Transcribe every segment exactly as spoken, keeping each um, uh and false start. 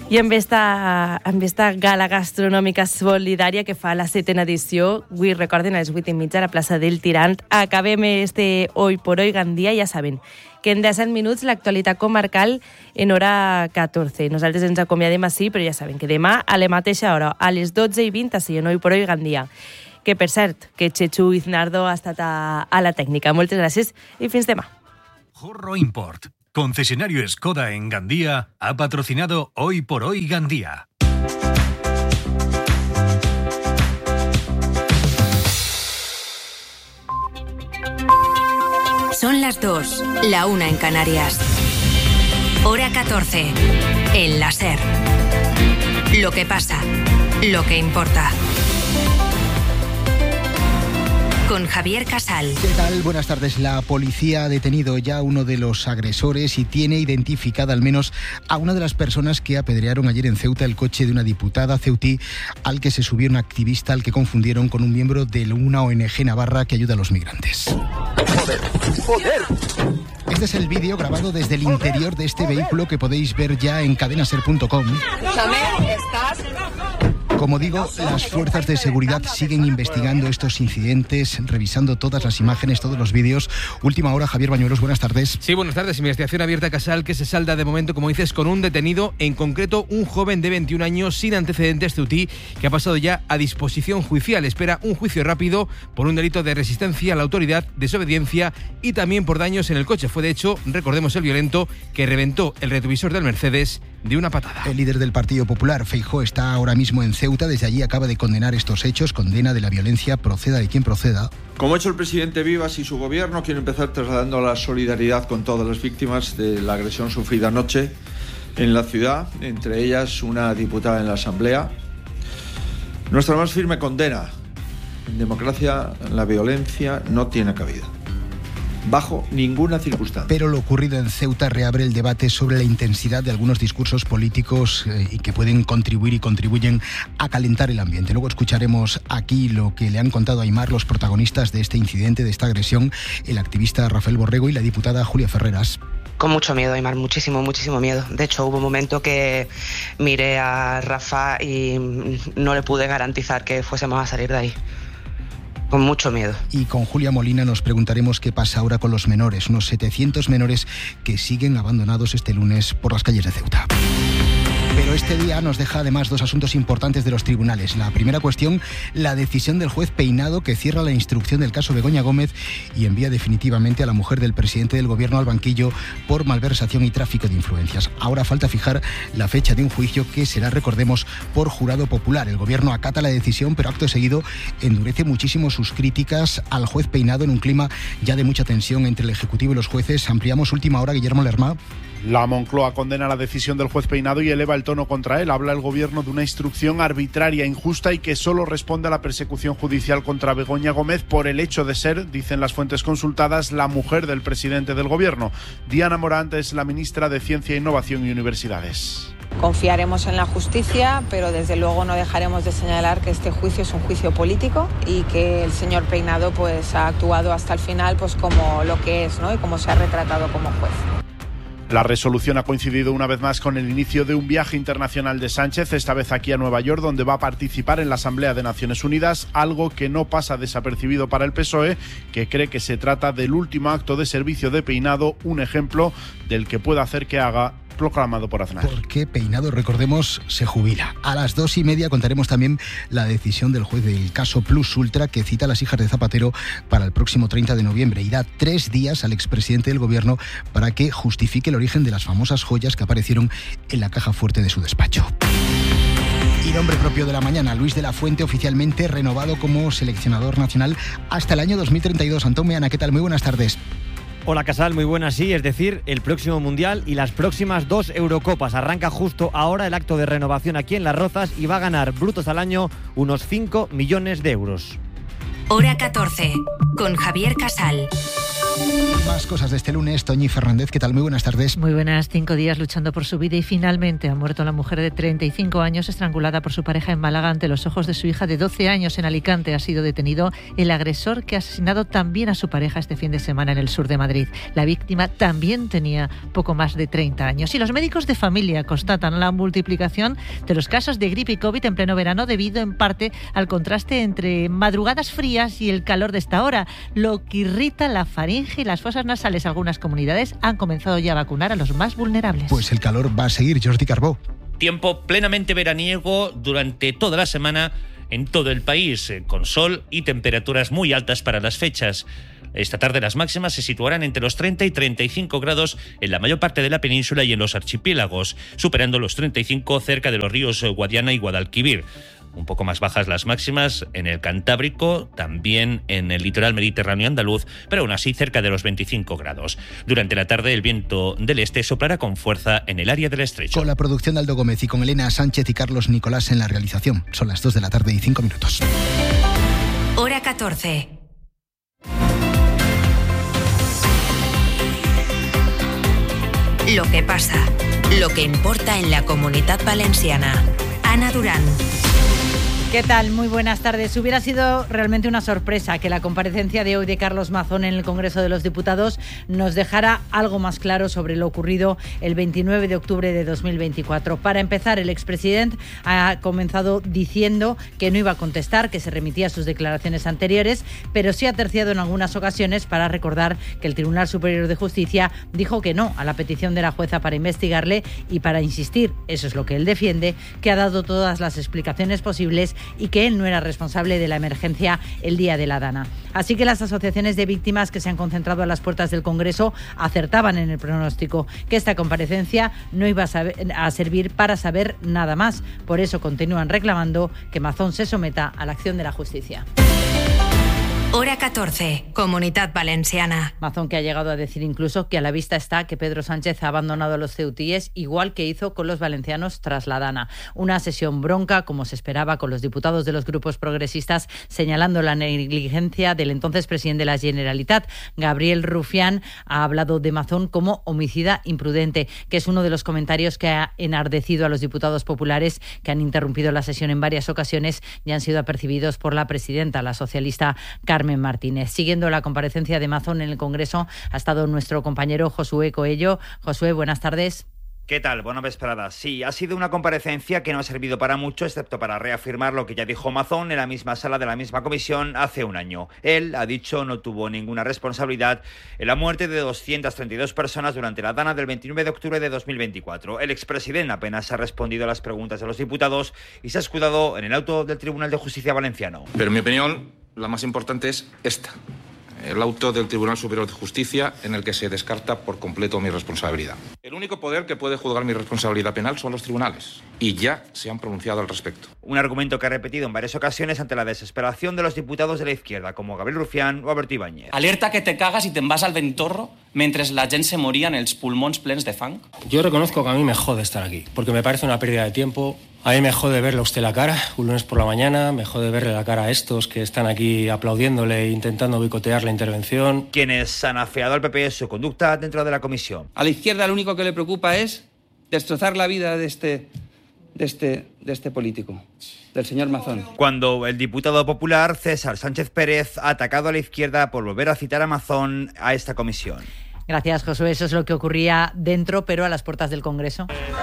I amb esta, amb esta gala gastronòmica solidària que fa la setena edició, avui recorden a les vuit i mitja a la plaça del Tirant, acabem este Hoy por Hoy Gandia. Ja saben que en disset minuts l'actualitat comarcal en hora catorze. Nosaltres ens acomiadem així, però ja saben que demà a la mateixa hora, a les dotze i vint, així en Hoy por Hoy Gandia. Que, per cert, que Chechu Iznardo ha estat a, a la tècnica. Moltes gràcies i fins demà. Jorro Import, concesionario Skoda en Gandía, ha patrocinado Hoy por Hoy Gandía. Son las dos, la una en Canarias. Hora catorce, en la SER. Lo que pasa, lo que importa. Con Javier Casal. ¿Qué tal? Buenas tardes. La policía ha detenido ya a uno de los agresores y tiene identificada al menos a una de las personas que apedrearon ayer en Ceuta el coche de una diputada ceutí al que se subió un activista al que confundieron con un miembro de una O N G navarra que ayuda a los migrantes. ¡Joder! ¡Joder! Este es el vídeo grabado desde el interior de este vehículo que podéis ver ya en cadenaser punto com. ¿Estás? Como digo, las fuerzas de seguridad siguen investigando estos incidentes, revisando todas las imágenes, todos los vídeos. Última hora, Javier Bañuelos, buenas tardes. Sí, buenas tardes. Investigación abierta, Casal, que se salda de momento, como dices, con un detenido, en concreto un joven de veintiún años sin antecedentes ceutí, que ha pasado ya a disposición judicial. Espera un juicio rápido por un delito de resistencia a la autoridad, desobediencia y también por daños en el coche. Fue, de hecho, recordemos, el violento que reventó el retrovisor del Mercedes de una patada. El líder del Partido Popular, Feijóo, está ahora mismo en Ceuta. Desde allí acaba de condenar estos hechos, condena de la violencia, proceda de quien proceda. Como ha hecho el presidente Vivas y su gobierno, quiero empezar trasladando la solidaridad con todas las víctimas de la agresión sufrida anoche en la ciudad, entre ellas una diputada en la Asamblea. Nuestra más firme condena. En democracia la violencia no tiene cabida, bajo ninguna circunstancia. Pero lo ocurrido en Ceuta reabre el debate sobre la intensidad de algunos discursos políticos eh, y que pueden contribuir y contribuyen a calentar el ambiente. Luego escucharemos aquí lo que le han contado a Aimar los protagonistas de este incidente, de esta agresión, el activista Rafael Borrego y la diputada Julia Ferreras. Con mucho miedo, Aimar, muchísimo, muchísimo miedo. De hecho, hubo un momento que miré a Rafa y no le pude garantizar que fuésemos a salir de ahí. Con mucho miedo. Y con Julia Molina nos preguntaremos qué pasa ahora con los menores, unos setecientos menores que siguen abandonados este lunes por las calles de Ceuta. Pero este día nos deja además dos asuntos importantes de los tribunales. La primera cuestión, la decisión del juez Peinado, que cierra la instrucción del caso Begoña Gómez y envía definitivamente a la mujer del presidente del gobierno al banquillo por malversación y tráfico de influencias. Ahora falta fijar la fecha de un juicio que será, recordemos, por jurado popular. El gobierno acata la decisión, pero acto seguido endurece muchísimo sus críticas al juez Peinado en un clima ya de mucha tensión entre el Ejecutivo y los jueces. Ampliamos última hora, Guillermo Lerma. La Moncloa condena la decisión del juez Peinado y eleva el tono contra él. Habla el gobierno de una instrucción arbitraria, injusta y que solo responde a la persecución judicial contra Begoña Gómez por el hecho de ser, dicen las fuentes consultadas, la mujer del presidente del gobierno. Diana Morant es la ministra de Ciencia, Innovación y Universidades. Confiaremos en la justicia, pero desde luego no dejaremos de señalar que este juicio es un juicio político y que el señor Peinado pues ha actuado hasta el final pues como lo que es, ¿no? Y como se ha retratado como juez. La resolución ha coincidido una vez más con el inicio de un viaje internacional de Sánchez, esta vez aquí a Nueva York, donde va a participar en la Asamblea de Naciones Unidas, algo que no pasa desapercibido para el P S O E, que cree que se trata del último acto de servicio de Peinado, un ejemplo del que puede hacer que haga, proclamado por Aznar. Porque Peinado, recordemos, se jubila. A las dos y media contaremos también la decisión del juez del caso Plus Ultra, que cita a las hijas de Zapatero para el próximo treinta de noviembre y da tres días al expresidente del gobierno para que justifique el origen de las famosas joyas que aparecieron en la caja fuerte de su despacho. Y nombre propio de la mañana, Luis de la Fuente, oficialmente renovado como seleccionador nacional hasta el año dos mil treinta y dos. Antón Meana, ¿qué tal? Muy buenas tardes. Hola Casal, muy buenas, sí, es decir, el próximo Mundial y las próximas dos Eurocopas. Arranca justo ahora el acto de renovación aquí en Las Rozas y va a ganar brutos al año unos cinco millones de euros. Hora catorce, con Javier Casal. Más cosas de este lunes. Toñi Fernández, ¿qué tal? Muy buenas tardes. Muy buenas. Cinco días luchando por su vida y finalmente ha muerto la mujer de treinta y cinco años estrangulada por su pareja en Málaga ante los ojos de su hija de doce años. En Alicante ha sido detenido el agresor que ha asesinado también a su pareja este fin de semana en el sur de Madrid. La víctima también tenía poco más de treinta años. Y los médicos de familia constatan la multiplicación de los casos de gripe y COVID en pleno verano debido en parte al contraste entre madrugadas frías y el calor de esta hora, lo que irrita la faringe y las fosas nasales. Algunas comunidades han comenzado ya a vacunar a los más vulnerables. Pues el calor va a seguir, Jordi Carbó. Tiempo plenamente veraniego durante toda la semana en todo el país, con sol y temperaturas muy altas para las fechas. Esta tarde las máximas se situarán entre los treinta y treinta y cinco grados en la mayor parte de la península y en los archipiélagos, superando los treinta y cinco cerca de los ríos Guadiana y Guadalquivir. Un poco más bajas las máximas en el Cantábrico, también en el litoral mediterráneo andaluz, pero aún así cerca de los veinticinco grados. Durante la tarde el viento del este soplará con fuerza en el área del estrecho. Con la producción de Aldo Gómez y con Elena Sánchez y Carlos Nicolás en la realización. Son las dos de la tarde y cinco minutos. Hora catorce. Lo que pasa, lo que importa en la Comunitat Valenciana. Ana Durán. ¿Qué tal? Muy buenas tardes. Hubiera sido realmente una sorpresa que la comparecencia de hoy de Carlos Mazón en el Congreso de los Diputados nos dejara algo más claro sobre lo ocurrido el veintinueve de octubre de dos mil veinticuatro. Para empezar, el expresidente ha comenzado diciendo que no iba a contestar, que se remitía a sus declaraciones anteriores, pero sí ha terciado en algunas ocasiones para recordar que el Tribunal Superior de Justicia dijo que no a la petición de la jueza para investigarle y para insistir, eso es lo que él defiende, que ha dado todas las explicaciones posibles y que él no era responsable de la emergencia el día de la Dana. Así que las asociaciones de víctimas que se han concentrado a las puertas del Congreso acertaban en el pronóstico que esta comparecencia no iba a, saber, a servir para saber nada más. Por eso continúan reclamando que Mazón se someta a la acción de la justicia. Hora catorce, Comunitat Valenciana. Mazón, que ha llegado a decir incluso que a la vista está que Pedro Sánchez ha abandonado a los ceutíes, igual que hizo con los valencianos tras la Dana. Una sesión bronca, como se esperaba, con los diputados de los grupos progresistas señalando la negligencia del entonces presidente de la Generalitat. Gabriel Rufián ha hablado de Mazón como homicida imprudente, que es uno de los comentarios que ha enardecido a los diputados populares que han interrumpido la sesión en varias ocasiones y han sido apercibidos por la presidenta, la socialista Carmen Martínez. Siguiendo la comparecencia de Mazón en el Congreso ha estado nuestro compañero Josué Coello. Josué, buenas tardes. ¿Qué tal? Buena vesprada. Sí, ha sido una comparecencia que no ha servido para mucho, excepto para reafirmar lo que ya dijo Mazón en la misma sala de la misma comisión hace un año. Él, ha dicho, no tuvo ninguna responsabilidad en la muerte de doscientas treinta y dos personas durante la Dana del veintinueve de octubre de dos mil veinticuatro. El expresidente apenas ha respondido a las preguntas de los diputados y se ha escudado en el auto del Tribunal de Justicia valenciano. Pero en mi opinión, la más importante es esta. El auto del Tribunal Superior de Justicia en el que se descarta por completo mi responsabilidad. El único poder que puede juzgar mi responsabilidad penal son los tribunales y ya se han pronunciado al respecto. Un argumento que ha repetido en varias ocasiones ante la desesperación de los diputados de la izquierda como Gabriel Rufián o Alberto Ibáñez. Alerta que te cagas y te'n vas al Ventorro mentre la gent se moria en els pulmons plens de fang. Yo reconozco que a mí me jode estar aquí, porque me parece una pérdida de tiempo. A mí me jode verle a usted la cara, un lunes por la mañana, me jode verle la cara a estos que están aquí aplaudiéndole e intentando boicotear la intervención. Quienes han afeado al P P su conducta dentro de la comisión. A la izquierda lo único que le preocupa es destrozar la vida de este, de este, de este político, del señor Mazón. Cuando el diputado popular César Sánchez Pérez ha atacado a la izquierda por volver a citar a Mazón a esta comisión. Gracias, Josué. Eso es lo que ocurría dentro, pero a las puertas del Congreso.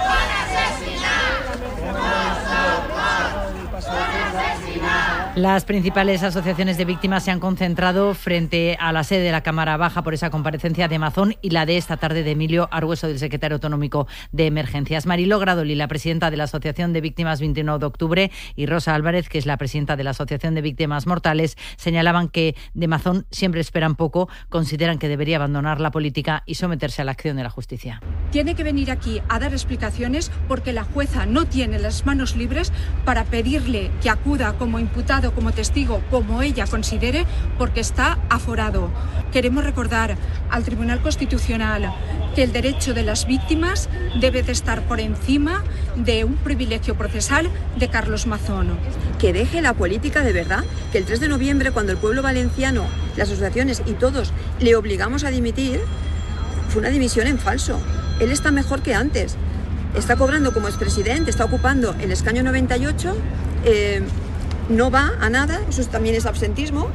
Las principales asociaciones de víctimas se han concentrado frente a la sede de la Cámara Baja por esa comparecencia de Mazón y la de esta tarde de Emilio Argüeso, del secretario autonómico de Emergencias. Mariló Gradoli, la presidenta de la Asociación de Víctimas veintiuno de octubre, y Rosa Álvarez, que es la presidenta de la Asociación de Víctimas Mortales, señalaban que de Mazón siempre esperan poco, consideran que debería abandonar la política y someterse a la acción de la justicia. Tiene que venir aquí a dar explicaciones porque la jueza no tiene las manos libres para pedirle que acuda como imputado, como testigo, como ella considere, porque está aforado. Queremos recordar al Tribunal Constitucional que el derecho de las víctimas debe de estar por encima de un privilegio procesal de Carlos Mazón. Que deje la política de verdad, que el tres de noviembre, cuando el pueblo valenciano, las asociaciones y todos le obligamos a dimitir, fue una dimisión en falso. Él está mejor que antes. Está cobrando como expresidente, está ocupando el escaño noventa y ocho, eh, no va a nada, eso también es absentismo.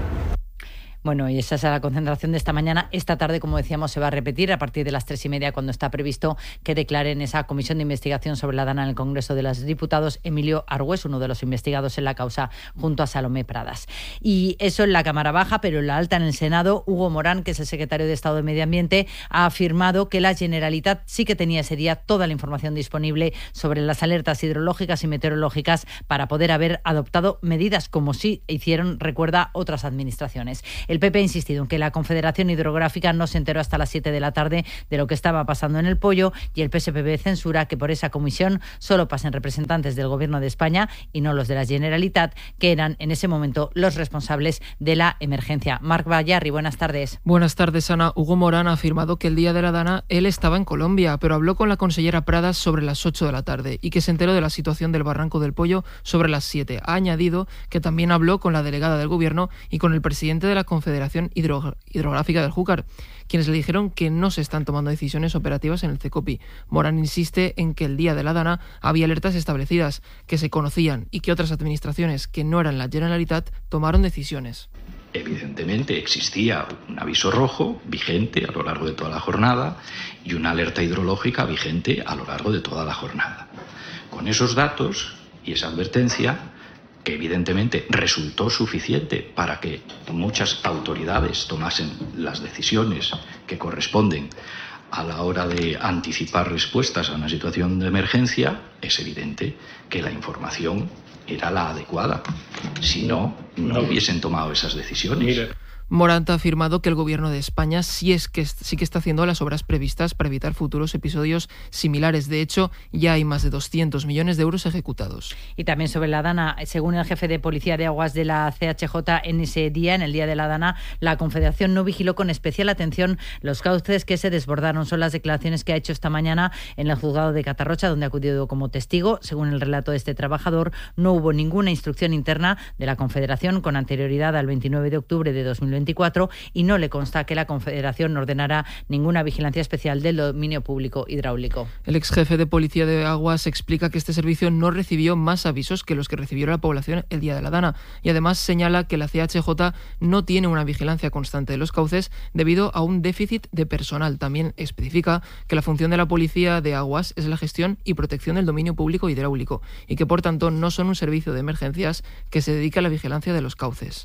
Bueno, y esa es la concentración de esta mañana. Esta tarde, como decíamos, se va a repetir a partir de las tres y media, cuando está previsto que declaren esa comisión de investigación sobre la Dana en el Congreso de los Diputados Emilio Argüés, uno de los investigados en la causa, junto a Salomé Pradas. Y eso en la Cámara Baja, pero en la Alta, en el Senado, Hugo Morán, que es el secretario de Estado de Medio Ambiente, ha afirmado que la Generalitat sí que tenía ese día toda la información disponible sobre las alertas hidrológicas y meteorológicas para poder haber adoptado medidas, como sí hicieron, recuerda, otras administraciones. El P P ha insistido en que la Confederación Hidrográfica no se enteró hasta las siete de la tarde de lo que estaba pasando en el Pollo, y el P S P B censura que por esa comisión solo pasen representantes del Gobierno de España y no los de la Generalitat, que eran en ese momento los responsables de la emergencia. Marc Bayarri, buenas tardes. Buenas tardes, Ana. Hugo Morán ha afirmado que el día de la Dana él estaba en Colombia, pero habló con la consellera Pradas sobre las ocho de la tarde y que se enteró de la situación del Barranco del Pollo sobre las siete. Ha añadido que también habló con la delegada del Gobierno y con el presidente de la Confederación Hidro- Hidrográfica del Júcar, quienes le dijeron que no se están tomando decisiones operativas en el CECOPI. Morán insiste en que el día de la Dana había alertas establecidas, que se conocían y que otras administraciones que no eran la Generalitat tomaron decisiones. Evidentemente existía un aviso rojo vigente a lo largo de toda la jornada y una alerta hidrológica vigente a lo largo de toda la jornada. Con esos datos y esa advertencia, que evidentemente resultó suficiente para que muchas autoridades tomasen las decisiones que corresponden a la hora de anticipar respuestas a una situación de emergencia, es evidente que la información era la adecuada. Si no, no hubiesen tomado esas decisiones. Morán ha afirmado que el Gobierno de España sí, es que, sí que está haciendo las obras previstas para evitar futuros episodios similares. De hecho, ya hay más de doscientos millones de euros ejecutados. Y también sobre la Dana, según el jefe de Policía de Aguas de la C H J, en ese día, en el día de la Dana, la Confederación no vigiló con especial atención los cauces que se desbordaron. Son las declaraciones que ha hecho esta mañana en el juzgado de Catarrocha, donde ha acudido como testigo. Según el relato de este trabajador, no hubo ninguna instrucción interna de la Confederación con anterioridad al veintinueve de octubre de dos mil veinticuatro y no le consta que la Confederación ordenara ninguna vigilancia especial del dominio público hidráulico. El ex jefe de Policía de Aguas explica que este servicio no recibió más avisos que los que recibió la población el día de la Dana, y además señala que la C H J no tiene una vigilancia constante de los cauces debido a un déficit de personal. También especifica que la función de la Policía de Aguas es la gestión y protección del dominio público hidráulico y que por tanto no son un servicio de emergencias que se dedica a la vigilancia de los cauces.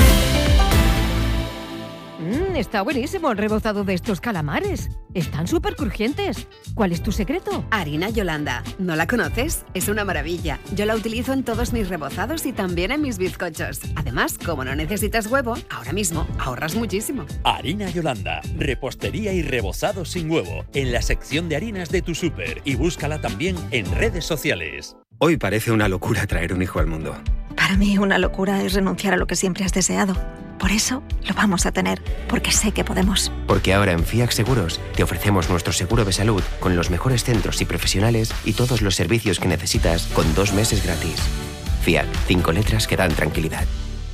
Mm, está buenísimo el rebozado de estos calamares. Están súper crujientes. ¿Cuál es tu secreto? Harina Yolanda. ¿No la conoces? Es una maravilla. Yo la utilizo en todos mis rebozados y también en mis bizcochos. Además, como no necesitas huevo, ahora mismo ahorras muchísimo. Harina Yolanda. Repostería y rebozado sin huevo. En la sección de harinas de tu súper. Y búscala también en redes sociales. Hoy parece una locura traer un hijo al mundo. Para mí una locura es renunciar a lo que siempre has deseado. Por eso lo vamos a tener, porque sé que podemos. Porque ahora en Fiac Seguros te ofrecemos nuestro seguro de salud con los mejores centros y profesionales y todos los servicios que necesitas con dos meses gratis. Fiac, cinco letras que dan tranquilidad.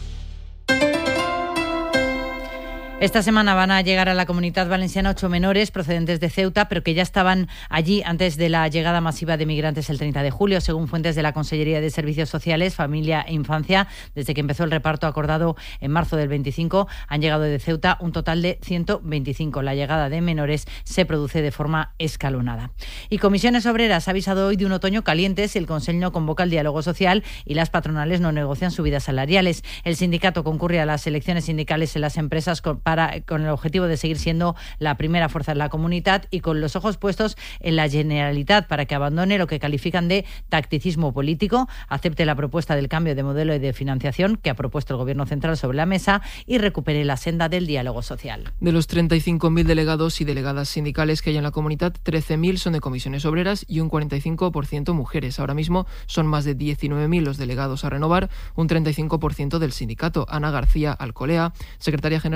Esta semana van a llegar a la Comunidad Valenciana ocho menores procedentes de Ceuta, pero que ya estaban allí antes de la llegada masiva de migrantes el treinta de julio, según fuentes de la Consellería de Servicios Sociales, Familia e Infancia. Desde que empezó el reparto acordado en marzo del veinticinco, han llegado de Ceuta un total de ciento veinticinco. La llegada de menores se produce de forma escalonada. Y Comisiones Obreras ha avisado hoy de un otoño caliente si el Consell no convoca el diálogo social y las patronales no negocian subidas salariales. El sindicato concurre a las elecciones sindicales en las empresas con Para, con el objetivo de seguir siendo la primera fuerza en la comunidad y con los ojos puestos en la Generalitat para que abandone lo que califican de tacticismo político, acepte la propuesta del cambio de modelo y de financiación que ha propuesto el Gobierno central sobre la mesa y recupere la senda del diálogo social. De los treinta y cinco mil delegados y delegadas sindicales que hay en la comunidad, trece mil son de comisiones obreras y un cuarenta y cinco por ciento mujeres. Ahora mismo son más de diecinueve mil los delegados a renovar, un treinta y cinco por ciento del sindicato. Ana García Alcolea, secretaria general del sindicato,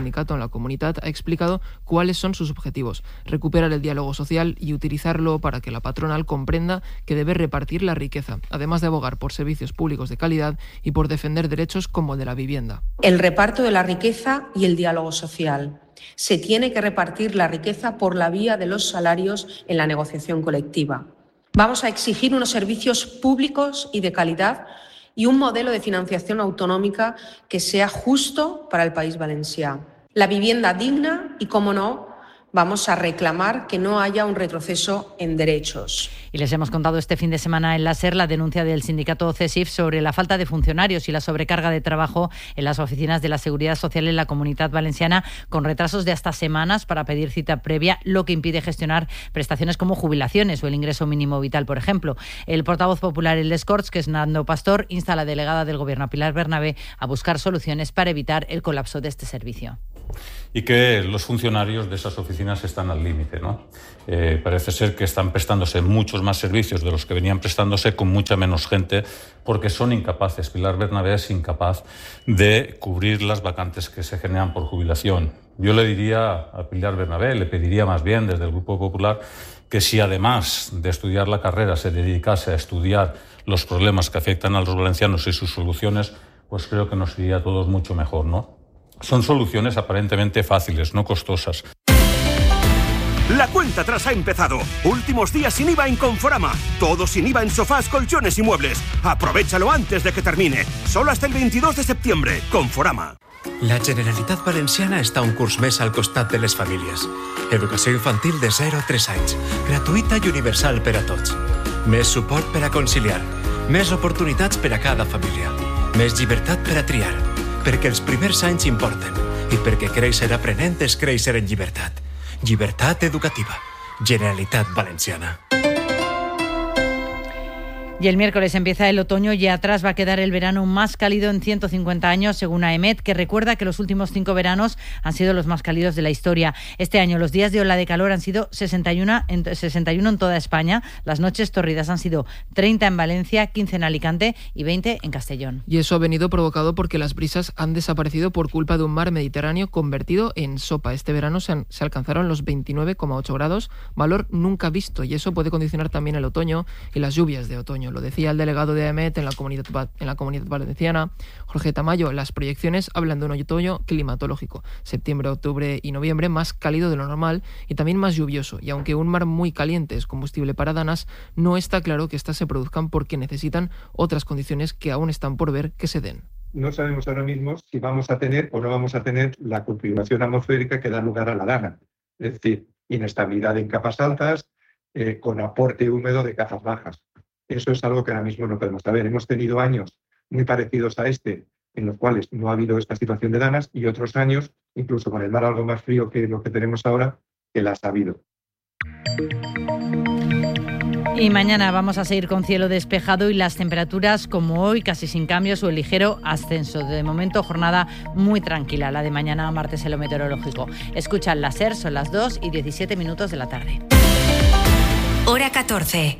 sindicato en la Comunitat, ha explicado cuáles son sus objetivos: recuperar el diálogo social y utilizarlo para que la patronal comprenda que debe repartir la riqueza, además de abogar por servicios públicos de calidad y por defender derechos como el de la vivienda. El reparto de la riqueza y el diálogo social. Se tiene que repartir la riqueza por la vía de los salarios en la negociación colectiva. Vamos a exigir unos servicios públicos y de calidad y un modelo de financiación autonómica que sea justo para el País Valencià. La vivienda digna y, cómo no, vamos a reclamar que no haya un retroceso en derechos. Y les hemos contado este fin de semana en la SER la denuncia del sindicato CESIF sobre la falta de funcionarios y la sobrecarga de trabajo en las oficinas de la Seguridad Social en la Comunitat Valenciana, con retrasos de hasta semanas para pedir cita previa, lo que impide gestionar prestaciones como jubilaciones o el ingreso mínimo vital, por ejemplo. El portavoz popular en Les Corts, que es Nando Pastor, insta a la delegada del Gobierno, Pilar Bernabé, a buscar soluciones para evitar el colapso de este servicio. Y que los funcionarios de esas oficinas están al límite, ¿no? Eh, parece ser que están prestándose muchos más servicios de los que venían prestándose con mucha menos gente, porque son incapaces. Pilar Bernabé es incapaz de cubrir las vacantes que se generan por jubilación. Yo le diría a Pilar Bernabé, le pediría más bien desde el Grupo Popular, que si además de estudiar la carrera se dedicase a estudiar los problemas que afectan a los valencianos y sus soluciones, pues creo que nos iría a todos mucho mejor, ¿no? Son soluciones aparentemente fáciles, no costosas. La cuenta atrás ha empezado. Últimos días sin I V A en Conforama. Todo sin I V A en sofás, colchones y muebles. Aprovechalo antes de que termine. Solo hasta el veintidós de septiembre. Conforama. La Generalitat Valenciana està un curs més al costat de les famílies. Educació infantil de zero a tres anys. Gratuïta i universal per a tots. Més suport per a conciliar. Més oportunitats per a cada família. Més llibertat per a triar. Perquè els primers anys importen i perquè créixer aprenent és créixer en llibertat. Llibertat educativa. Generalitat Valenciana. Y el miércoles empieza el otoño y atrás va a quedar el verano más cálido en ciento cincuenta años, según AEMET, que recuerda que los últimos cinco veranos han sido los más cálidos de la historia. Este año los días de ola de calor han sido sesenta y uno en, sesenta y uno en toda España. Las noches tórridas han sido treinta en Valencia, quince en Alicante y veinte en Castellón. Y eso ha venido provocado porque las brisas han desaparecido por culpa de un mar Mediterráneo convertido en sopa. Este verano se, han, se alcanzaron los veintinueve coma ocho grados, valor nunca visto, y eso puede condicionar también el otoño y las lluvias de otoño. Lo decía el delegado de AEMET en la comunidad, en la comunidad valenciana, Jorge Tamayo. Las proyecciones hablan de un otoño climatológico, septiembre, octubre y noviembre más cálido de lo normal y también más lluvioso. Y aunque un mar muy caliente es combustible para danas, no está claro que éstas se produzcan porque necesitan otras condiciones que aún están por ver que se den. No sabemos ahora mismo si vamos a tener o no vamos a tener la configuración atmosférica que da lugar a la dana. Es decir, inestabilidad en capas altas, eh, con aporte húmedo de capas bajas. Eso es algo que ahora mismo no podemos saber. Hemos tenido años muy parecidos a este, en los cuales no ha habido esta situación de danas, y otros años, incluso con el mar algo más frío que lo que tenemos ahora, que las ha habido. Y mañana vamos a seguir con cielo despejado y las temperaturas como hoy casi sin cambios o el ligero ascenso. De momento jornada muy tranquila, la de mañana martes en lo meteorológico. Escuchan la SER, son las dos y diecisiete minutos de la tarde. Hora catorce.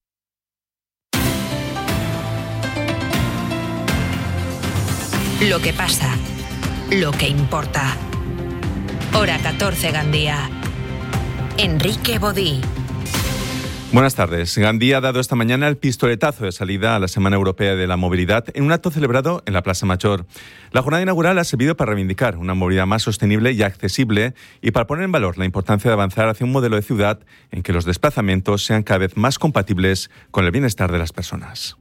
Lo que pasa, lo que importa. Hora catorce, Gandía. Enrique Bodí. Buenas tardes. Gandía ha dado esta mañana el pistoletazo de salida a la Semana Europea de la Movilidad en un acto celebrado en la Plaza Mayor. La jornada inaugural ha servido para reivindicar una movilidad más sostenible y accesible y para poner en valor la importancia de avanzar hacia un modelo de ciudad en que los desplazamientos sean cada vez más compatibles con el bienestar de las personas.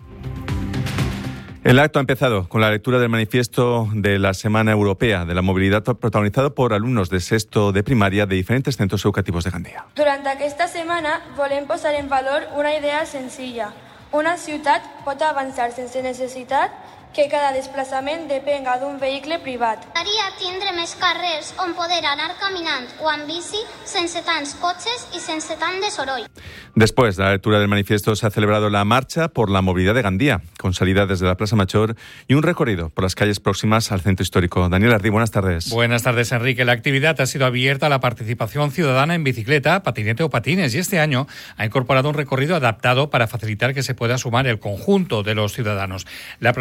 El acto ha empezado con la lectura del manifiesto de la Semana Europea de la Movilidad protagonizado por alumnos de sexto de primaria de diferentes centros educativos de Gandía. Durant aquesta setmana volem posar en valor una idea senzilla. Una ciutat pot avançar sense necessitat que cada desplaçament depenga d'un vehicle privat. M'agradaria tindre més carrers on poder anar caminant o amb bici sense tants cotxes y sense tant de soroll. Después de la lectura del manifiesto se ha celebrado la Marcha por la Movilidad de Gandía, con salida desde la Plaza Mayor y un recorrido por las calles próximas al centro histórico. Daniel Ardí, buenas tardes. Buenas tardes, Enrique. La actividad ha sido abierta a la participación ciudadana en bicicleta, patinete o patines y este año ha incorporado un recorrido adaptado para facilitar que se pueda sumar el conjunto de los ciudadanos. La programación de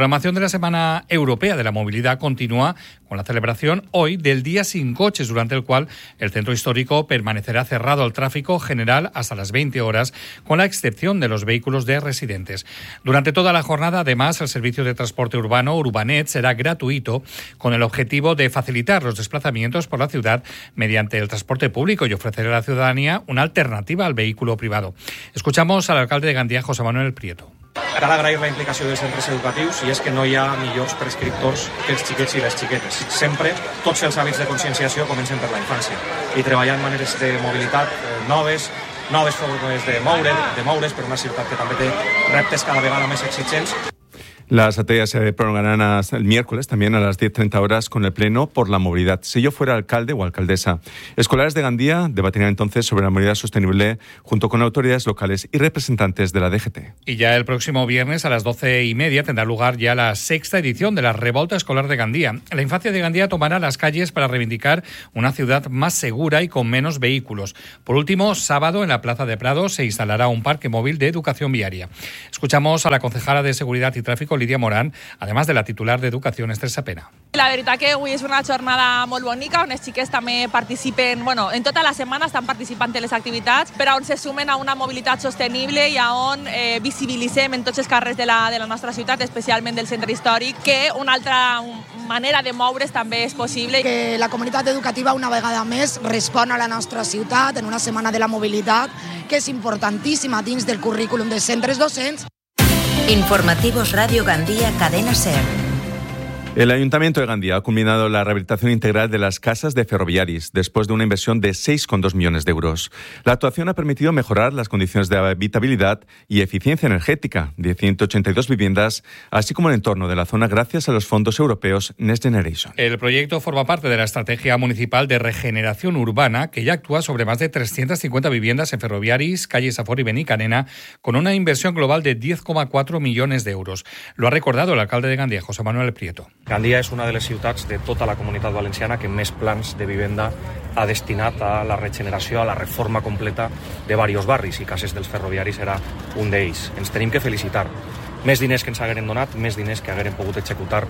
la Semana Europea de la Movilidad continúa con la celebración hoy del Día Sin Coches, durante el cual el centro histórico permanecerá cerrado al tráfico general hasta las veinte horas, con la excepción de los vehículos de residentes. Durante toda la jornada, además, el servicio de transporte urbano Urbanet será gratuito, con el objetivo de facilitar los desplazamientos por la ciudad mediante el transporte público y ofrecer a la ciudadanía una alternativa al vehículo privado. Escuchamos al alcalde de Gandia, José Manuel Prieto. Cal agrair la implicació dels centres educatius i és que no hi ha millors prescriptors que els xiquets i les xiquetes. Sempre tots els hàbits de conscienciació comencen per la infància i treballar en maneres de mobilitat noves, noves formes de moure, de moure's per una ciutat que també té reptes cada vegada més exigents. Las actividades se prolongarán hasta el miércoles también a las diez treinta horas con el Pleno por la Movilidad. Si yo fuera alcalde o alcaldesa, escolares de Gandía debatirán entonces sobre la movilidad sostenible junto con autoridades locales y representantes de la D G T. Y ya el próximo viernes a las doce y media tendrá lugar ya la sexta edición de la Revolta Escolar de Gandía. La infancia de Gandía tomará las calles para reivindicar una ciudad más segura y con menos vehículos. Por último, sábado en la Plaza de Prado se instalará un parque móvil de educación viaria. Escuchamos a la concejala de Seguridad y Tráfico, Lídia Morán, además de la titular de Educación, Esther Sapena. La veritat que avui és una jornada molt bonica on els xiquets també participen, bueno, en tota la setmana estan participant en les activitats, però on se sumen a una mobilitat sostenible i a on eh, visibilitzem en tots els carrers de la, de la nostra ciutat, especialment del centre històric, que una altra manera de moure's també és possible. Que la comunitat educativa una vegada més respon a la nostra ciutat en una setmana de la mobilitat, que és importantíssima dins del currículum dels centres docents. Informativos Radio Gandía, Cadena SER. El Ayuntamiento de Gandía ha culminado la rehabilitación integral de las casas de Ferroviaris después de una inversión de seis coma dos millones de euros. La actuación ha permitido mejorar las condiciones de habitabilidad y eficiencia energética de ciento ochenta y dos viviendas, así como el entorno de la zona gracias a los fondos europeos Next Generation. El proyecto forma parte de la Estrategia Municipal de Regeneración Urbana, que ya actúa sobre más de trescientas cincuenta viviendas en Ferroviaris, calle Safor y Benicarena, con una inversión global de diez coma cuatro millones de euros. Lo ha recordado el alcalde de Gandía, José Manuel Prieto. Gandia és una de les ciutats de tota la comunitat valenciana que més plans de vivenda ha destinat a la regeneració, a la reforma completa de diversos barris, i Cases dels Ferroviaris era un d'ells. Ens tenim que felicitar. Més diners que ens hagueren donat, més diners que hagueren pogut executar.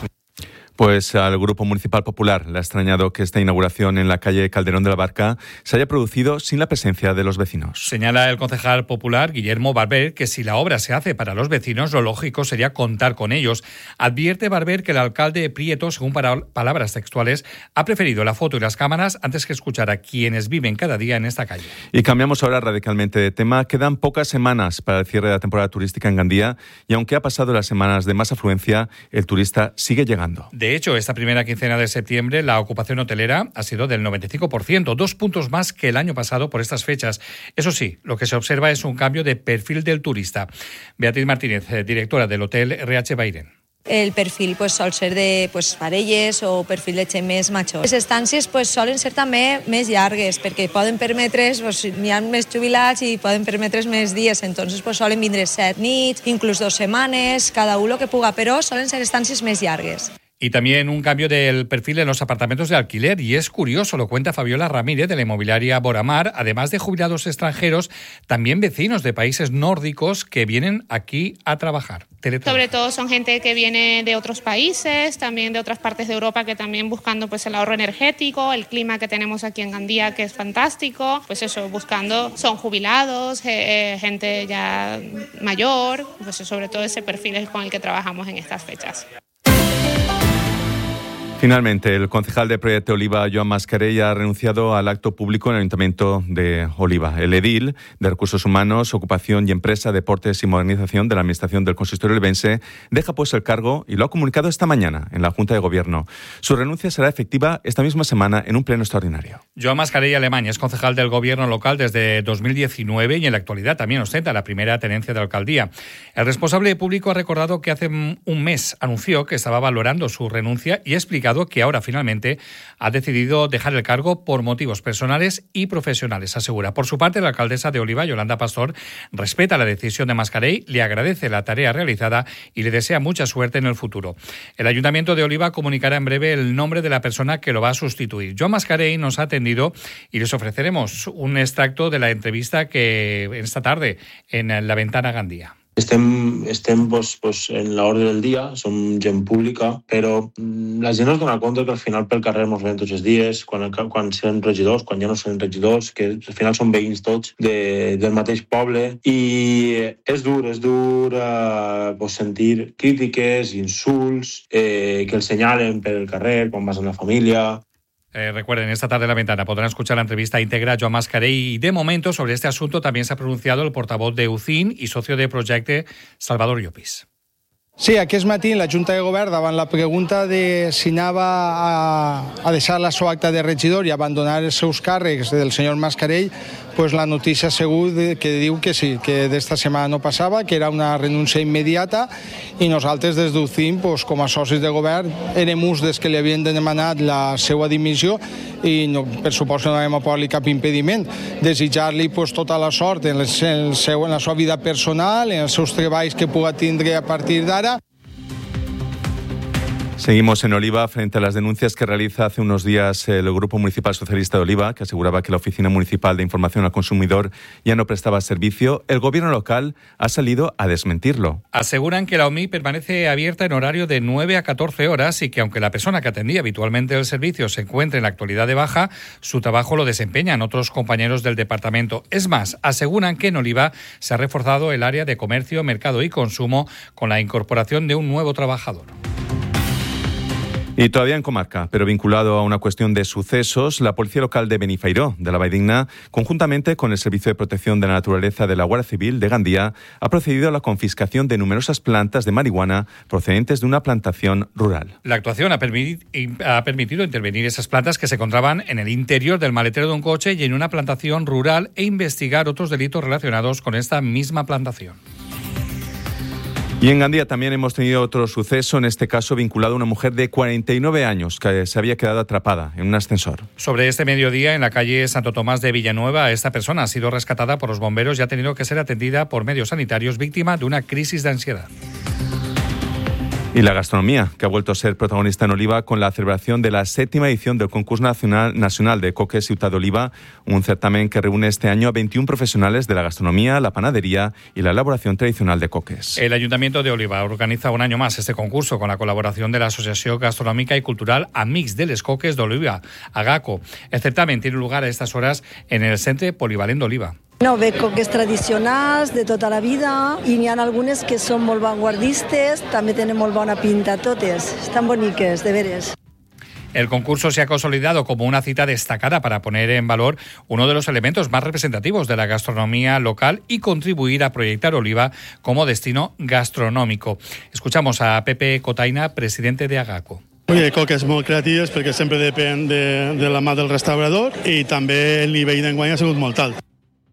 Pues al Grupo Municipal Popular le ha extrañado que esta inauguración en la calle Calderón de la Barca se haya producido sin la presencia de los vecinos. Señala el concejal popular Guillermo Barber que si la obra se hace para los vecinos, lo lógico sería contar con ellos. Advierte Barber que el alcalde Prieto, según palabras textuales, ha preferido la foto y las cámaras antes que escuchar a quienes viven cada día en esta calle. Y cambiamos ahora radicalmente de tema. Quedan pocas semanas para el cierre de la temporada turística en Gandía y aunque ha pasado las semanas de más afluencia, el turista sigue llegando. De hecho, esta primera quincena de septiembre la ocupación hotelera ha sido del noventa y cinco por ciento, dos puntos más que el año pasado por estas fechas. Eso sí, lo que se observa es un cambio de perfil del turista. Beatriz Martínez, directora del Hotel R H Bairen. El perfil pues, sol ser de pues, parelles o perfil de gent més major. Les estàncies pues, solen ser també més llargues perquè poden permetre's, pues, hi ha més jubilats i poden permetre's més dies, entonces pues, solen vindre set nits, inclús dos setmanes, cada un lo que puga, però solen ser estàncies més llargues. Y también un cambio del perfil en los apartamentos de alquiler, y es curioso, lo cuenta Fabiola Ramírez de la inmobiliaria Boramar, además de jubilados extranjeros, también vecinos de países nórdicos que vienen aquí a trabajar. Sobre todo son gente que viene de otros países, también de otras partes de Europa, que también buscando pues el ahorro energético, el clima que tenemos aquí en Gandía que es fantástico, pues eso, buscando, son jubilados, eh, gente ya mayor, pues sobre todo ese perfil es con el que trabajamos en estas fechas. Finalmente, el concejal de Proyecto Oliva, Joan Mascarell, ha renunciado al acto público en el Ayuntamiento de Oliva. El edil de Recursos Humanos, Ocupación y Empresa, Deportes y Modernización de la Administración del Consistorio Olivense deja pues el cargo y lo ha comunicado esta mañana en la Junta de Gobierno. Su renuncia será efectiva esta misma semana en un pleno extraordinario. Joan Mascarell Alemanya es concejal del Gobierno local desde dos mil diecinueve y en la actualidad también ostenta la primera tenencia de alcaldía. El responsable público ha recordado que hace un mes anunció que estaba valorando su renuncia y ha explicado que ahora finalmente ha decidido dejar el cargo por motivos personales y profesionales, asegura. Por su parte, la alcaldesa de Oliva, Yolanda Pastor, respeta la decisión de Mascarell, le agradece la tarea realizada y le desea mucha suerte en el futuro. El Ayuntamiento de Oliva comunicará en breve el nombre de la persona que lo va a sustituir. Joan Mascarell nos ha atendido y les ofreceremos un extracto de la entrevista que esta tarde en La Ventana Gandía. Estem, estem pues, pues, en l'ordre del dia, som gent pública, però la gent es dona compte que al final pel carrer ens veiem tots els dies, quan, quan serem regidors, quan ja no serem regidors, que al final són veïns tots de, del mateix poble, i és dur, és dur eh, pues, sentir crítiques, insults, eh, que el senyalen pel carrer quan vas amb la família. Eh, recuerden, esta tarde en La Ventana podrán escuchar la entrevista íntegra a Joan Mascarell y de momento sobre este asunto también se ha pronunciado el portavoz de U C I N y socio de Projecte, Salvador Llopis. Sí, aquest matí la Junta de Govern, davant la pregunta de si anava a, a deixar la seva acta de regidor i abandonar els seus càrrecs del senyor Mascarell, pues la notícia segur que diu que sí, que d'esta setmana no passava, que era una renúncia immediata, i nosaltres des d'U C I N, pues, com a socis de govern, érem uns des que li havien demanat la seva dimissió i no, per suposo no vam posar-li cap impediment. Desitjar-li pues, tota la sort en, el seu, en la seva vida personal, en els seus treballs que pugui tindre a partir d'ara. Seguimos en Oliva frente a las denuncias que realiza hace unos días el Grupo Municipal Socialista de Oliva, que aseguraba que la Oficina Municipal de Información al Consumidor ya no prestaba servicio. El gobierno local ha salido a desmentirlo. Aseguran que la O M I permanece abierta en horario de nueve a catorce horas y que aunque la persona que atendía habitualmente el servicio se encuentre en la actualidad de baja, su trabajo lo desempeñan otros compañeros del departamento. Es más, aseguran que en Oliva se ha reforzado el área de comercio, mercado y consumo con la incorporación de un nuevo trabajador. Y todavía en comarca, pero vinculado a una cuestión de sucesos, la Policía Local de Benifairó, de la Valldigna, conjuntamente con el Servicio de Protección de la Naturaleza de la Guardia Civil de Gandía, ha procedido a la confiscación de numerosas plantas de marihuana procedentes de una plantación rural. La actuación ha, permit- ha permitido intervenir esas plantas que se encontraban en el interior del maletero de un coche y en una plantación rural e investigar otros delitos relacionados con esta misma plantación. Y en Gandía también hemos tenido otro suceso, en este caso vinculado a una mujer de cuarenta y nueve años que se había quedado atrapada en un ascensor. Sobre este mediodía, en la calle Santo Tomás de Villanueva, esta persona ha sido rescatada por los bomberos y ha tenido que ser atendida por medios sanitarios, víctima de una crisis de ansiedad. Y la gastronomía, que ha vuelto a ser protagonista en Oliva con la celebración de la séptima edición del Concurs Nacional, Nacional de Coques Ciutat d'Oliva, un certamen que reúne este año a veintiún profesionales de la gastronomía, la panadería y la elaboración tradicional de coques. El Ayuntamiento de Oliva organiza un año más este concurso con la colaboración de la Asociación Gastronómica y Cultural Amics de les Coques d'Oliva, AGACO. El certamen tiene lugar a estas horas en el Centre Polivalent d'Oliva. No, ve coques tradicionals de tota la vida i n'hi ha algunes que són molt vanguardistes, també tenen molt bona pinta totes, estan boniques, de veres. El concurso se ha consolidado como una cita destacada para poner en valor uno de los elementos más representativos de la gastronomía local y contribuir a proyectar Oliva como destino gastronómico. Escuchamos a Pepe Cotaina, presidente de AGACO. Oye, coques molt creatives perquè sempre depèn de, de la mà del restaurador i també el nivell d'enguany ha sigut molt alt.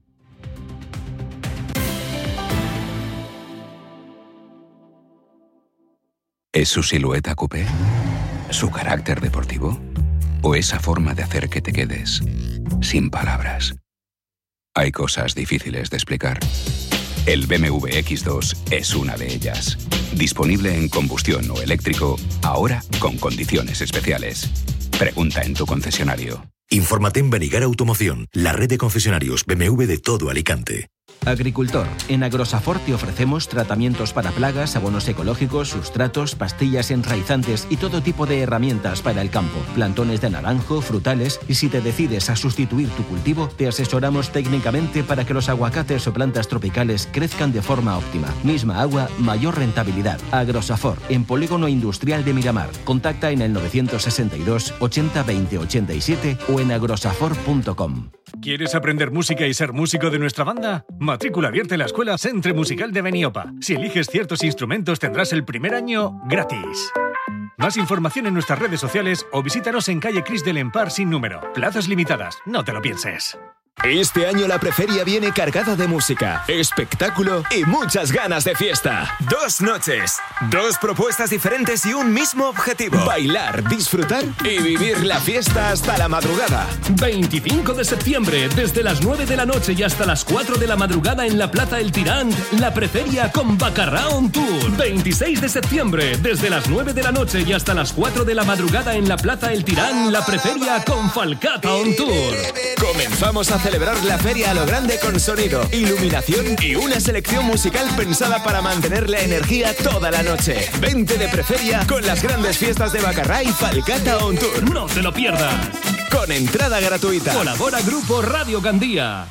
¿Es su silueta coupé? ¿Su carácter deportivo? ¿O esa forma de hacer que te quedes sin palabras? Hay cosas difíciles de explicar. El B M W X dos es una de ellas. Disponible en combustión o eléctrico, ahora con condiciones especiales. Pregunta en tu concesionario. Infórmate en Benigar Automoción, la red de concesionarios B M W de todo Alicante. Agricultor, en Agrosafor te ofrecemos tratamientos para plagas, abonos ecológicos, sustratos, pastillas enraizantes y todo tipo de herramientas para el campo, plantones de naranjo, frutales, y si te decides a sustituir tu cultivo, te asesoramos técnicamente para que los aguacates o plantas tropicales crezcan de forma óptima. Misma agua, mayor rentabilidad. Agrosafor, en Polígono Industrial de Miramar. Contacta en el novecientos sesenta y dos ochenta veinte ochenta y siete o en agrosafor punto com. ¿Quieres aprender música y ser músico de nuestra banda? Matrícula abierta en la Escuela Centre Musical de Beniopa. Si eliges ciertos instrumentos tendrás el primer año gratis. Más información en nuestras redes sociales o visítanos en calle Cris del Empar sin número. Plazas limitadas, no te lo pienses. Este año la preferia viene cargada de música, espectáculo y muchas ganas de fiesta. Dos noches, dos propuestas diferentes y un mismo objetivo: bailar, disfrutar y vivir la fiesta hasta la madrugada. veinticinco de septiembre, desde las nueve de la noche y hasta las cuatro de la madrugada en la Plaza El Tirant, la preferia con Bacarrá on Tour. veintiséis de septiembre, desde las nueve de la noche y hasta las cuatro de la madrugada en la Plaza El Tirant, la preferia con Falcata on Tour. Comenzamos a celebrar la feria a lo grande con sonido, iluminación y una selección musical pensada para mantener la energía toda la noche. Vente de Preferia con las grandes fiestas de Bacarrá y Falcata On Tour. No te lo pierdas. Con entrada gratuita. Colabora Grupo Radio Gandía.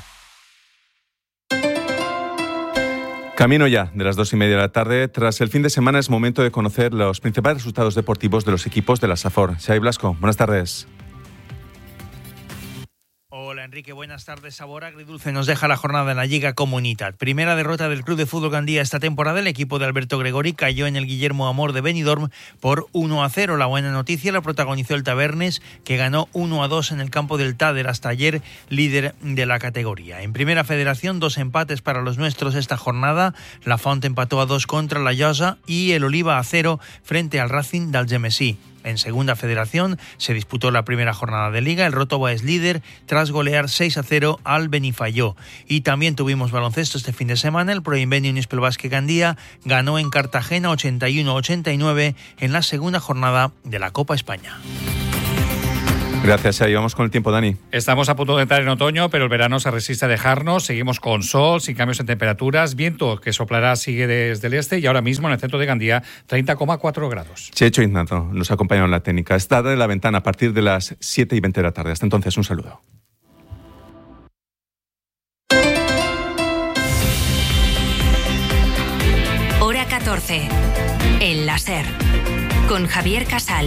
Camino ya de las dos y media de la tarde. Tras el fin de semana es momento de conocer los principales resultados deportivos de los equipos de la Safor. Xavi Blasco, buenas tardes. Hola Enrique, buenas tardes. Sabor agridulce nos deja la jornada en la Liga Comunitat. Primera derrota del Club de Fútbol Gandía esta temporada. El equipo de Alberto Gregori cayó en el Guillermo Amor de Benidorm por uno a cero. La buena noticia la protagonizó el Tabernes, que ganó uno a dos en el campo del Tader, hasta ayer líder de la categoría. En Primera Federación, dos empates para los nuestros esta jornada. La Font empató a dos contra la Llosa y el Oliva a cero frente al Racing d'Algemesí. En Segunda Federación se disputó la primera jornada de Liga. El Rótova es líder tras golear seis a cero al Benifayó. Y también tuvimos baloncesto este fin de semana. El Proinvenio Nispel Basket Gandía ganó en Cartagena ochenta y uno a ochenta y nueve en la segunda jornada de la Copa España. Gracias, Xavi. Vamos con el tiempo, Dani. Estamos a punto de entrar en otoño, pero el verano se resiste a dejarnos. Seguimos con sol, sin cambios en temperaturas, viento que soplará sigue desde el este y ahora mismo en el centro de Gandía treinta coma cuatro grados. Checho Ignato nos acompaña en la técnica. Está en la ventana a partir de las siete y veinte de la tarde. Hasta entonces, un saludo. Hora catorce. El láser. Con Javier Casal.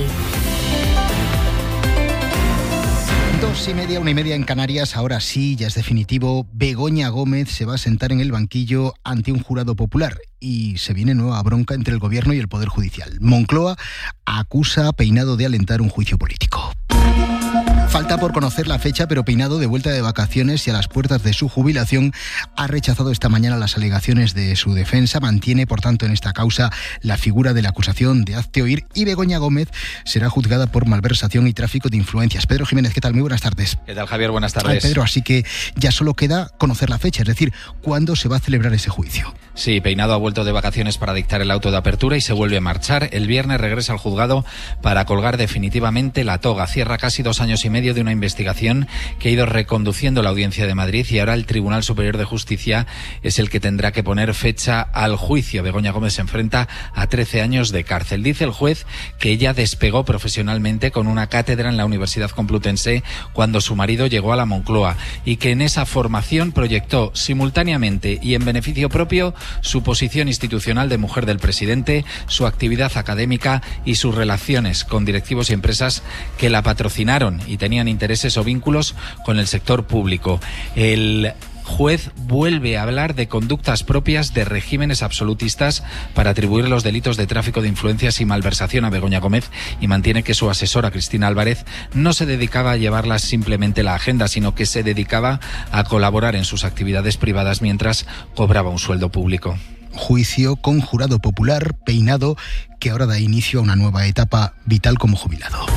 Dos y media, una y media en Canarias. Ahora sí, ya es definitivo. Begoña Gómez se va a sentar en el banquillo ante un jurado popular. Y se viene nueva bronca entre el Gobierno y el Poder Judicial. Moncloa acusa a Peinado de alentar un juicio político. Falta por conocer la fecha, pero Peinado, de vuelta de vacaciones y a las puertas de su jubilación, ha rechazado esta mañana las alegaciones de su defensa. Mantiene, por tanto, en esta causa la figura de la acusación de hazte oír, y Begoña Gómez será juzgada por malversación y tráfico de influencias. Pedro Jiménez, ¿qué tal? Muy buenas tardes. ¿Qué tal, Javier? Buenas tardes. Ay, Pedro, así que ya solo queda conocer la fecha, es decir, ¿cuándo se va a celebrar ese juicio? Sí, Peinado ha vuelto de vacaciones para dictar el auto de apertura y se vuelve a marchar. El viernes regresa al juzgado para colgar definitivamente la toga. Cierra casi dos años y medio de una investigación que ha ido reconduciendo la Audiencia de Madrid, y ahora el Tribunal Superior de Justicia es el que tendrá que poner fecha al juicio. Begoña Gómez se enfrenta a trece años de cárcel. Dice el juez que ella despegó profesionalmente con una cátedra en la Universidad Complutense cuando su marido llegó a la Moncloa, y que en esa formación proyectó simultáneamente y en beneficio propio su posición institucional de mujer del presidente, su actividad académica y sus relaciones con directivos y empresas que la patrocinaron y tenían intereses o vínculos con el sector público. El juez vuelve a hablar de conductas propias de regímenes absolutistas para atribuir los delitos de tráfico de influencias y malversación a Begoña Gómez, y mantiene que su asesora Cristina Álvarez no se dedicaba a llevarlas simplemente la agenda, sino que se dedicaba a colaborar en sus actividades privadas mientras cobraba un sueldo público. Juicio con jurado popular. Peinado, que ahora da inicio a una nueva etapa vital como jubilado.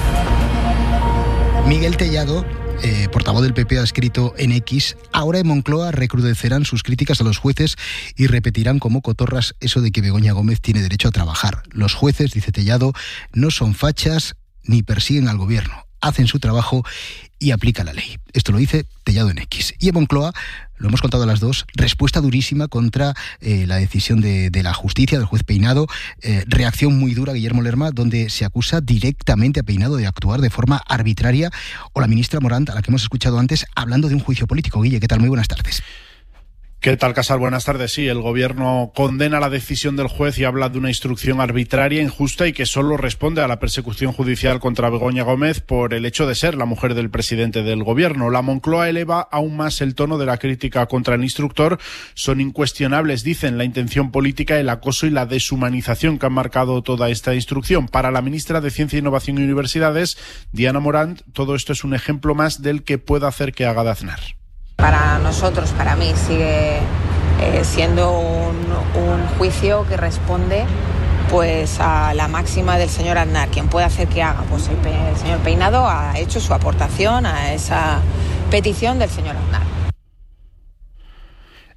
Miguel Tellado, eh, portavoz del P P, ha escrito en X: ahora en Moncloa recrudecerán sus críticas a los jueces y repetirán como cotorras eso de que Begoña Gómez tiene derecho a trabajar. Los jueces, dice Tellado, no son fachas ni persiguen al gobierno. Hacen su trabajo y aplican la ley. Esto lo dice Tellado en X. Y en Moncloa, lo hemos contado a las dos, respuesta durísima contra eh, la decisión de, de la justicia, del juez Peinado. Eh, reacción muy dura, Guillermo Lerma, donde se acusa directamente a Peinado de actuar de forma arbitraria. O la ministra Morant, a la que hemos escuchado antes, hablando de un juicio político. Guille, ¿qué tal? Muy buenas tardes. ¿Qué tal, Casal? Buenas tardes. Sí, el Gobierno condena la decisión del juez y habla de una instrucción arbitraria, injusta y que solo responde a la persecución judicial contra Begoña Gómez por el hecho de ser la mujer del presidente del Gobierno. La Moncloa eleva aún más el tono de la crítica contra el instructor. Son incuestionables, dicen, la intención política, el acoso y la deshumanización que han marcado toda esta instrucción. Para la ministra de Ciencia, Innovación y Universidades, Diana Morant, todo esto es un ejemplo más del que pueda hacer que haga de Aznar. Para nosotros, para mí, sigue eh, siendo un, un juicio que responde pues a la máxima del señor Aznar. ¿Quién puede hacer que haga? Pues el, el señor Peinado ha hecho su aportación a esa petición del señor Aznar.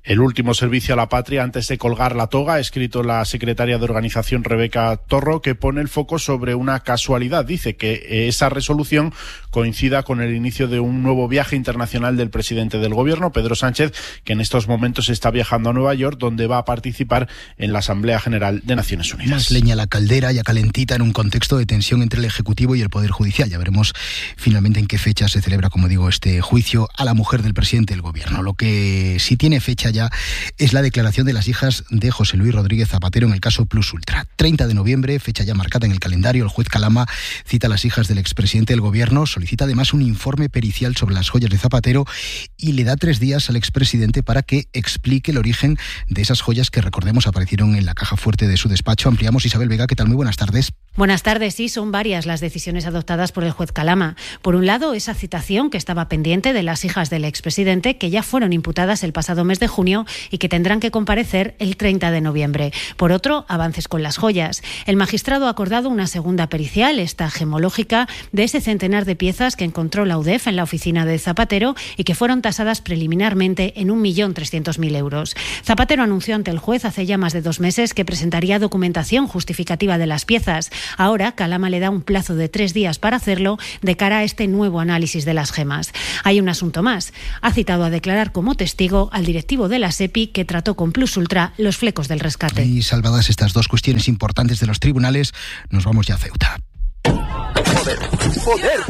El último servicio a la patria antes de colgar la toga, ha escrito la secretaria de organización Rebeca Torro, que pone el foco sobre una casualidad. Dice que esa resolución coincida con el inicio de un nuevo viaje internacional del presidente del gobierno, Pedro Sánchez, que en estos momentos está viajando a Nueva York, donde va a participar en la Asamblea General de Naciones Unidas. Más leña a la caldera, ya calentita, en un contexto de tensión entre el Ejecutivo y el Poder Judicial. Ya veremos finalmente en qué fecha se celebra, como digo, este juicio a la mujer del presidente del gobierno. Lo que sí tiene fecha ya es la declaración de las hijas de José Luis Rodríguez Zapatero en el caso Plus Ultra. treinta de noviembre, fecha ya marcada en el calendario. El juez Calama cita a las hijas del expresidente del gobierno, solicita además un informe pericial sobre las joyas de Zapatero y le da tres días al expresidente para que explique el origen de esas joyas que, recordemos, aparecieron en la caja fuerte de su despacho. Ampliamos. Isabel Vega, ¿qué tal? Muy buenas tardes. Buenas tardes. Sí, son varias las decisiones adoptadas por el juez Calama. Por un lado, esa citación que estaba pendiente de las hijas del expresidente, que ya fueron imputadas el pasado mes de junio y que tendrán que comparecer el treinta de noviembre. Por otro, avances con las joyas. El magistrado ha acordado una segunda pericial, esta gemológica, de ese centenar de piezas que encontró la U D E F en la oficina de Zapatero y que fueron tasadas preliminarmente en un millón trescientos mil euros. Zapatero anunció ante el juez hace ya más de dos meses que presentaría documentación justificativa de las piezas. Ahora, Calama le da un plazo de tres días para hacerlo de cara a este nuevo análisis de las gemas. Hay un asunto más. Ha citado a declarar como testigo al directivo de la SEPI que trató con Plus Ultra los flecos del rescate. Y salvadas estas dos cuestiones importantes de los tribunales, nos vamos ya a Ceuta. ¡Joder! ¡Joder!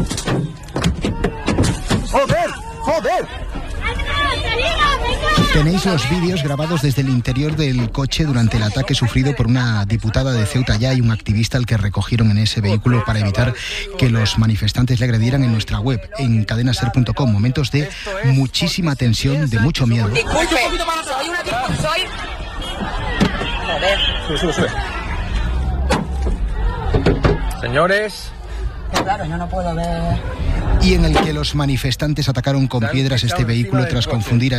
¡Joder! ¡Joder! Tenéis los vídeos grabados desde el interior del coche durante el ataque sufrido por una diputada de Ceuta ya y un activista al que recogieron en ese vehículo para evitar que los manifestantes le agredieran en nuestra web, en cadena ser punto com. Momentos de muchísima tensión, de mucho miedo. Disculpe, soy una diputada, soy... Joder. Sube, sube, sube. Señores... Claro, yo no puedo ver... Y en el que los manifestantes atacaron con piedras este vehículo tras confundir a